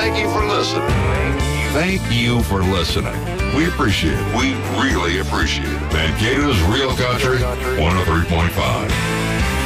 Thank you for listening. Thank you for listening. We appreciate it. We really appreciate it. Mankato's Real Country 103.5.